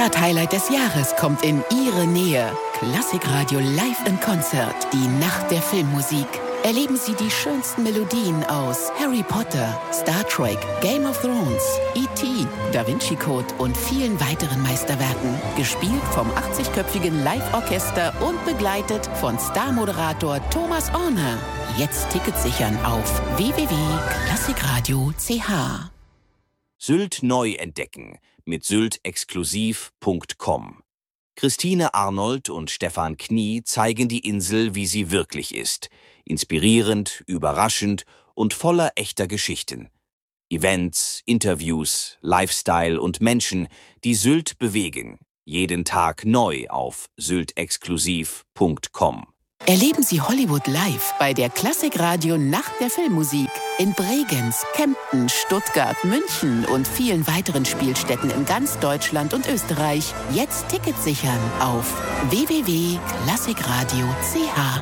Konzert-Highlight des Jahres kommt in Ihre Nähe. Klassikradio Live in Konzert, die Nacht der Filmmusik. Erleben Sie die schönsten Melodien aus Harry Potter, Star Trek, Game of Thrones, E.T., Da Vinci Code und vielen weiteren Meisterwerken. Gespielt vom 80-köpfigen Live-Orchester und begleitet von Star-Moderator Thomas Orner. Jetzt Tickets sichern auf www.klassikradio.ch. Sylt neu entdecken mit syltexklusiv.com. Christine Arnold und Stefan Knie zeigen die Insel, wie sie wirklich ist. Inspirierend, überraschend und voller echter Geschichten. Events, Interviews, Lifestyle und Menschen, die Sylt bewegen. Jeden Tag neu auf syltexklusiv.com. Erleben Sie Hollywood live bei der Klassikradio Nacht der Filmmusik in Bregenz, Kempten, Stuttgart, München und vielen weiteren Spielstätten in ganz Deutschland und Österreich. Jetzt Tickets sichern auf www.klassikradio.ch.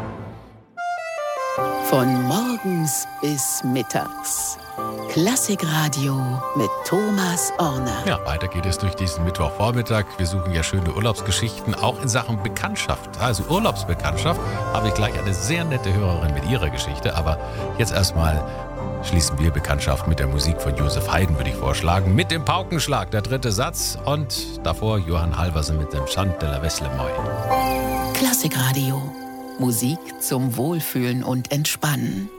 Von morgens bis mittags. Klassikradio mit Thomas Orner. Ja, weiter geht es durch diesen Mittwochvormittag. Wir suchen ja schöne Urlaubsgeschichten, auch in Sachen Bekanntschaft. Also Urlaubsbekanntschaft habe ich gleich eine sehr nette Hörerin mit ihrer Geschichte. Aber jetzt erstmal schließen wir Bekanntschaft mit der Musik von Josef Haydn, würde ich vorschlagen. Mit dem Paukenschlag, der dritte Satz. Und davor Johann Halversen mit dem Chant de la Vesle Moi. Klassikradio. Musik zum Wohlfühlen und Entspannen.